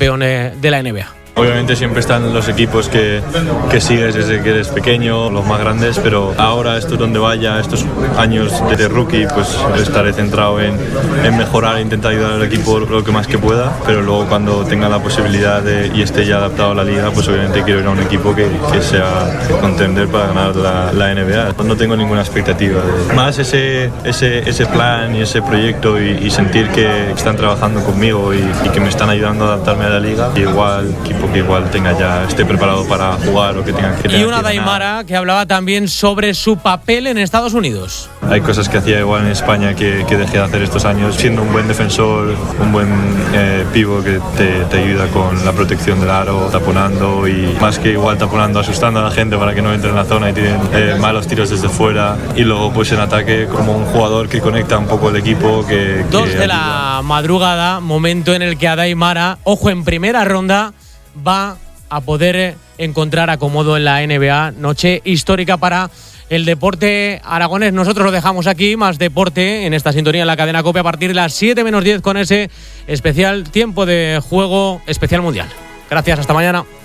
campeón de la NBA. Obviamente siempre están los equipos que sigues desde que eres pequeño, los más grandes, pero ahora esto es donde vaya, estos años de rookie, pues estaré centrado en mejorar, intentar ayudar al equipo lo que más que pueda, pero luego cuando tenga la posibilidad y esté ya adaptado a la liga, pues obviamente quiero ir a un equipo que sea contender para ganar la NBA. No tengo ninguna expectativa. Más ese plan y ese proyecto y sentir que están trabajando conmigo y que me están ayudando a adaptarme a la liga, igual que igual esté preparado para jugar o que tenga que Y una Aday Mara que hablaba también sobre su papel en Estados Unidos. Hay cosas que hacía igual en España que dejé de hacer estos años, siendo un buen defensor, un buen pívot que te ayuda con la protección del aro, taponando y más que igual taponando, asustando a la gente para que no entre en la zona y tienen malos tiros desde fuera, y luego pues en ataque como un jugador que conecta un poco el equipo. 2 de la madrugada, momento en el que Aday Mara, ojo, en primera ronda va a poder encontrar acomodo en la NBA. Noche histórica para el deporte aragonés. Nosotros lo dejamos aquí, más deporte en esta sintonía en la cadena COPE a partir de las 7:10 con ese especial tiempo de juego especial mundial. Gracias, hasta mañana.